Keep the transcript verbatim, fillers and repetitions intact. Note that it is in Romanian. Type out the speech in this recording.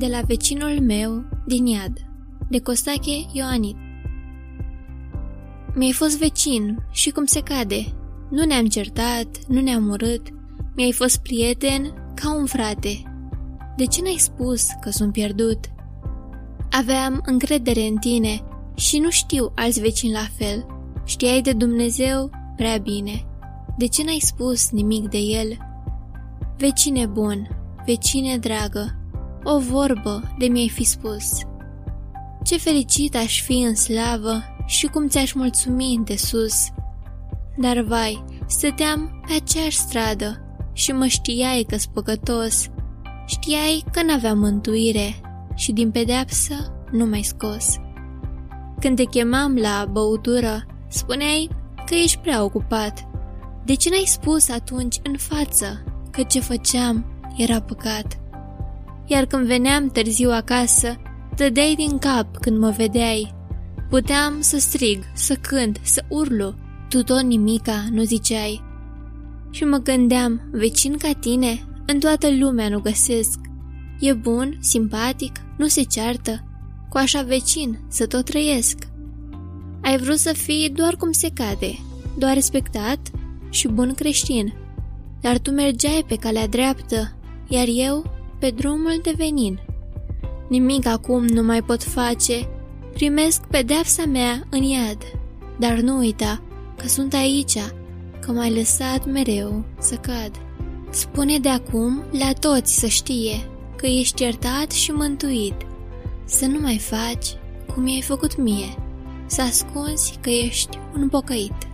De la vecinul meu din iad, de Costache Ioanit. Mi-ai fost vecin și cum se cade. Nu ne-am certat, nu ne-am urât. Mi-ai fost prieten ca un frate. De ce n-ai spus că sunt pierdut? Aveam încredere în tine și nu știu alți vecini la fel. Știai de Dumnezeu prea bine. De ce n-ai spus nimic de el? Vecine bun, vecine dragă, o vorbă de mi-ai fi spus. Ce fericit aș fi în slavă și cum ți-aș mulțumi de sus. Dar vai, stăteam pe aceeași stradă și mă știai că-s păcătos. Știai că n-aveam mântuire și din pedeapsă nu m-ai scos. Când te chemam la băutură, spuneai că ești prea ocupat. De ce n-ai spus atunci în față că ce făceam era păcat? Iar când veneam târziu acasă, dădeai din cap când mă vedeai. Puteam să strig, să cânt, să urlu, tu tot nimica nu ziceai. Și mă gândeam, vecin ca tine, în toată lumea nu găsesc. E bun, simpatic, nu se ceartă, cu așa vecin să tot trăiesc. Ai vrut să fii doar cum se cade, doar respectat și bun creștin. Dar tu mergeai pe calea dreaptă, iar eu pe drumul de venin. Nimic acum nu mai pot face, primesc pedeapsa mea în iad. Dar nu uita că sunt aici, că m-ai lăsat mereu să cad. Spune de acum la toți să știe că ești iertat și mântuit. Să nu mai faci cum i-ai făcut mie, să ascunzi că ești un pocăit.